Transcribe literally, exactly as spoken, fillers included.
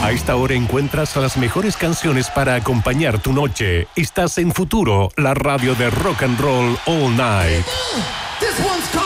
A esta hora encuentras las mejores canciones para acompañar tu noche. Estás en Futuro, la radio de rock and roll all night. This one's called